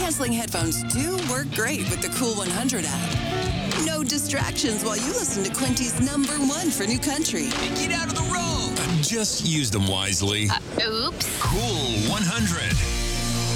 noise-canceling headphones do work great with the Cool 100 app. No distractions while you listen to Quinty's #1 for new country. Hey, get out of the road! Just use them wisely. Oops. Cool 100.